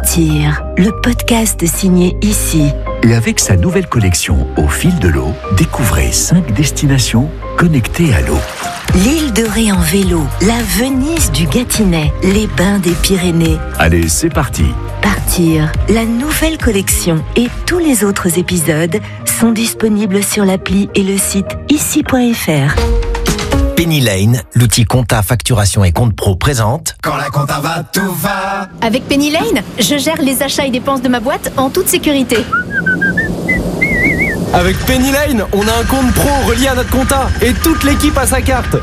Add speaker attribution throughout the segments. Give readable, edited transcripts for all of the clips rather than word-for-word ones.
Speaker 1: Partir, le podcast signé Ici.
Speaker 2: Et avec sa nouvelle collection Au fil de l'eau, découvrez 5 destinations connectées à l'eau.
Speaker 1: L'île de Ré en vélo, la Venise du Gâtinais, les bains des Pyrénées.
Speaker 2: Allez, c'est parti.
Speaker 1: Partir, la nouvelle collection et tous les autres épisodes sont disponibles sur l'appli et le site ici.fr.
Speaker 3: Penny Lane, l'outil compta, facturation et compte pro présente.
Speaker 4: Quand la compta va, tout va.
Speaker 5: Avec Penny Lane, je gère les achats et dépenses de ma boîte en toute sécurité.
Speaker 6: Avec Penny Lane, on a un compte pro relié à notre compta et toute l'équipe a sa carte.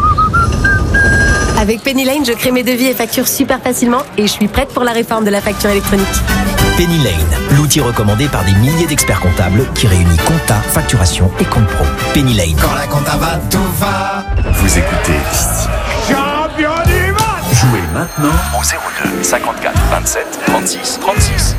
Speaker 5: Avec Penny Lane, je crée mes devis et factures super facilement et je suis prête pour la réforme de la facture électronique.
Speaker 3: Penny Lane, l'outil recommandé par des milliers d'experts comptables qui réunit compta, facturation et compte pro. Penny Lane.
Speaker 4: Quand la compta va, tout va.
Speaker 2: Vous écoutez
Speaker 7: Champion du monde.
Speaker 2: Jouez maintenant au 02 54 27 36 36.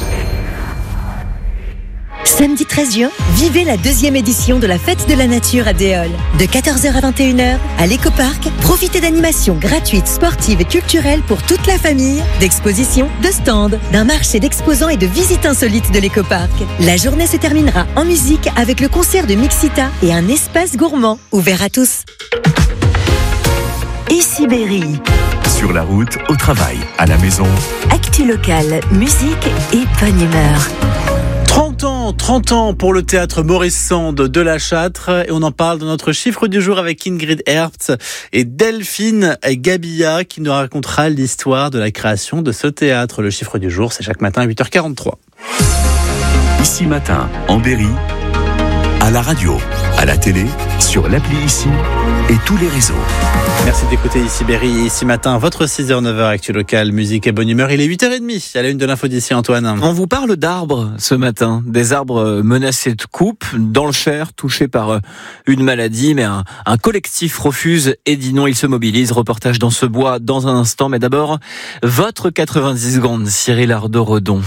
Speaker 8: Samedi 13 juin, vivez la 2e édition de la Fête de la Nature à Déol. De 14h à 21h, à l'écoparc, profitez d'animations gratuites, sportives et culturelles pour toute la famille, d'expositions, de stands, d'un marché d'exposants et de visites insolites de l'écoparc. La journée se terminera en musique avec le concert de Mixita et un espace gourmand ouvert à tous.
Speaker 1: Ici Berry.
Speaker 2: Sur la route, au travail, à la maison.
Speaker 1: Actu locale, musique et bonne humeur.
Speaker 9: 30 ans pour le théâtre Maurice Sand de La Châtre, et on en parle dans notre chiffre du jour avec Ingrid Hertz et Delphine Gabilla qui nous racontera l'histoire de la création de ce théâtre. Le chiffre du jour, c'est chaque matin à 8h43.
Speaker 2: Ici matin, en Berry, à la radio, à la télé, sur l'appli Ici et tous les réseaux.
Speaker 9: Merci d'écouter Ici Berry et Ici Matin, votre 6h-9h actu local, musique et bonne humeur. Il est 8h30 à la une de l'info d'ici, Antoine.
Speaker 6: On vous parle d'arbres ce matin, des arbres menacés de coupe dans le Cher, touchés par une maladie, mais un collectif refuse et dit non, il se mobilise. Reportage dans ce bois dans un instant, mais d'abord, votre 90 secondes, Cyril Ardo-Redon.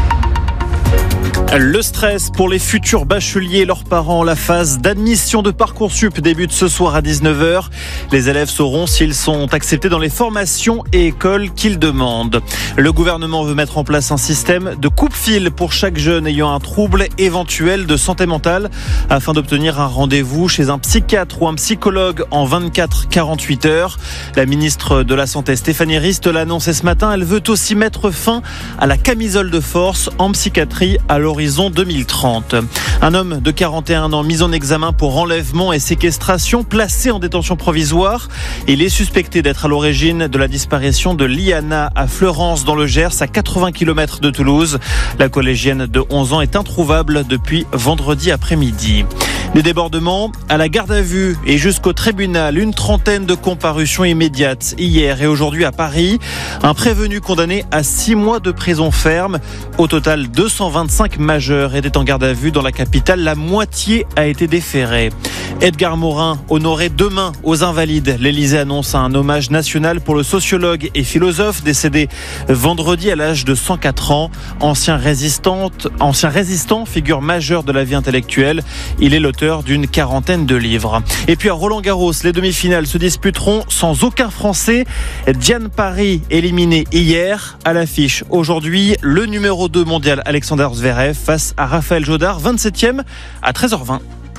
Speaker 10: Le stress pour les futurs bacheliers et leurs parents. La phase d'admission de Parcoursup débute ce soir à 19h. Les élèves sauront s'ils sont acceptés dans les formations et écoles qu'ils demandent. Le gouvernement veut mettre en place un système de coupe-fil pour chaque jeune ayant un trouble éventuel de santé mentale afin d'obtenir un rendez-vous chez un psychiatre ou un psychologue en 24-48 heures. La ministre de la Santé, Stéphanie Rist, l'a annoncé ce matin. Elle veut aussi mettre fin à la camisole de force en psychiatrie à l'horizon 2030. Un homme de 41 ans mis en examen pour enlèvement et séquestration, placé en détention provisoire. Il est suspecté d'être à l'origine de la disparition de Liana à Fleurance dans le Gers, à 80 km de Toulouse. La collégienne de 11 ans est introuvable depuis vendredi après-midi. Des débordements à la garde à vue et jusqu'au tribunal. Une trentaine de comparutions immédiates hier et aujourd'hui à Paris. Un prévenu condamné à 6 mois de prison ferme. Au total, 225 majeurs étaient en garde à vue dans la capitale. La moitié a été déférée. Edgar Morin, honoré demain aux Invalides. L'Élysée annonce un hommage national pour le sociologue et philosophe décédé vendredi à l'âge de 104 ans. Ancien résistant, figure majeure de la vie intellectuelle. Il est l'auteur d'une quarantaine de livres. Et puis à Roland-Garros, les demi-finales se disputeront sans aucun Français. Diane Paris éliminé hier. À l'affiche aujourd'hui, le numéro 2 mondial Alexander Zverev face à Raphaël Jodard, 27e à 13h20.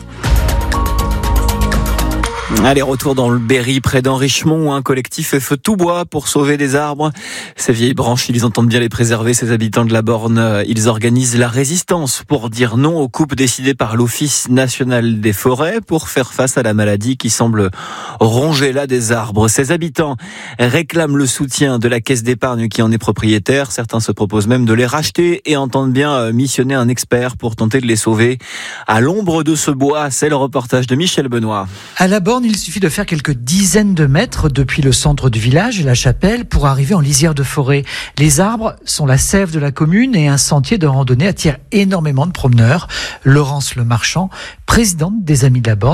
Speaker 6: Allez, retour dans le Berry, près d'Henrichemont, où un collectif fait feu tout bois pour sauver des arbres. Ces vieilles branches, ils entendent bien les préserver, ces habitants de la Borne. Ils organisent la résistance pour dire non aux coupes décidées par l'Office national des forêts pour faire face à la maladie qui semble ronger là des arbres. Ces habitants réclament le soutien de la caisse d'épargne qui en est propriétaire. Certains se proposent même de les racheter et entendent bien missionner un expert pour tenter de les sauver. À l'ombre de ce bois, c'est le reportage de Michel Benoît.
Speaker 11: À la Borne, il suffit de faire quelques dizaines de mètres depuis le centre du village et la chapelle pour arriver en lisière de forêt. Les arbres sont la sève de la commune et un sentier de randonnée attire énormément de promeneurs. Laurence Le Marchand, présidente des Amis de la Borne,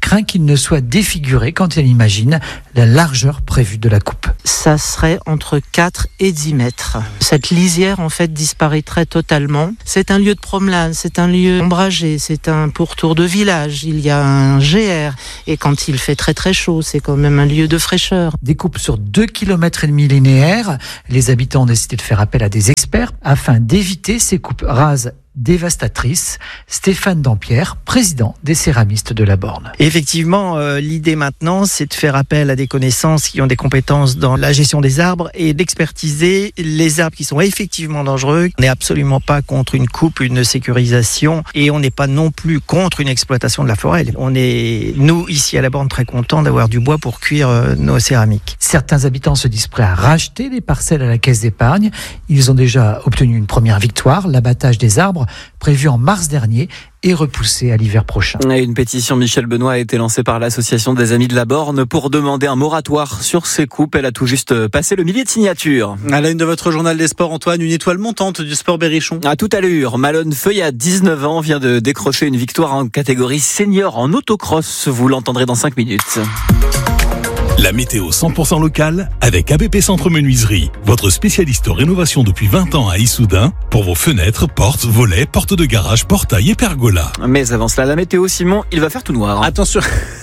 Speaker 11: craint qu'il ne soit défiguré quand il imagine la largeur prévue de la coupe.
Speaker 12: Ça serait entre 4 et 10 mètres. Cette lisière, en fait, disparaîtrait totalement. C'est un lieu de promenade, c'est un lieu ombragé, c'est un pourtour de village. Il y a un GR. Et quand il fait très très chaud, c'est quand même un lieu de fraîcheur.
Speaker 11: Des coupes sur 2,5 km linéaires. Les habitants ont décidé de faire appel à des experts afin d'éviter ces coupes rases dévastatrice. Stéphane Dampierre, président des céramistes de la Borne.
Speaker 13: Effectivement, l'idée maintenant, c'est de faire appel à des connaissances qui ont des compétences dans la gestion des arbres et d'expertiser les arbres qui sont effectivement dangereux. On n'est absolument pas contre une coupe, une sécurisation, et on n'est pas non plus contre une exploitation de la forêt. On est, nous, ici à la Borne, très contents d'avoir du bois pour cuire nos céramiques.
Speaker 11: Certains habitants se disent prêts à racheter les parcelles à la caisse d'épargne. Ils ont déjà obtenu une première victoire, l'abattage des arbres prévu en mars dernier et repoussé à l'hiver prochain.
Speaker 6: Et une pétition, Michel Benoît, a été lancée par l'association des Amis de la Borne pour demander un moratoire sur ces coupes. Elle a tout juste passé le millier de signatures.
Speaker 9: À la une de votre journal des sports, Antoine, une étoile montante du sport berrichon.
Speaker 6: À toute allure, Malone Feuillat, 19 ans, vient de décrocher une victoire en catégorie senior en autocross. Vous l'entendrez dans 5 minutes.
Speaker 14: La météo 100% locale avec ABP Centre Menuiserie, votre spécialiste rénovation depuis 20 ans à Issoudun pour vos fenêtres, portes, volets, portes de garage, portails et pergolas.
Speaker 6: Mais avant cela, la météo, Simon, il va faire tout noir.
Speaker 9: Attention.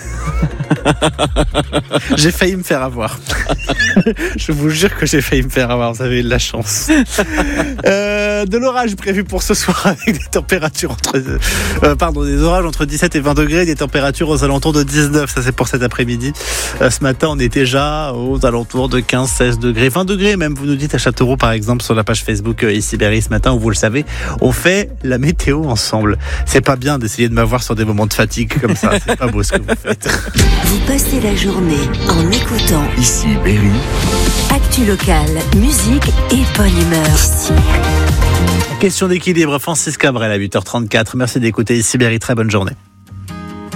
Speaker 9: J'ai failli me faire avoir. Je vous jure que j'ai failli me faire avoir. Vous avez eu de la chance. De l'orage prévu pour ce soir avec des températures des orages entre 17 et 20 degrés, des températures aux alentours de 19. Ça, c'est pour cet après-midi. Ce matin, on est déjà aux alentours de 15, 16 degrés, 20 degrés même. Vous nous dites à Châteauroux, par exemple, sur la page Facebook ici Berry ce matin, où vous le savez, on fait la météo ensemble. C'est pas bien d'essayer de m'avoir sur des moments de fatigue comme ça. C'est pas beau ce que vous faites.
Speaker 1: Vous passez la journée en écoutant
Speaker 2: Ici Berry.
Speaker 1: Actu locale, musique et bonne humeur. Ici.
Speaker 9: Question d'équilibre, Francis Cabrel à 8h34. Merci d'écouter ici Berry. Très bonne journée.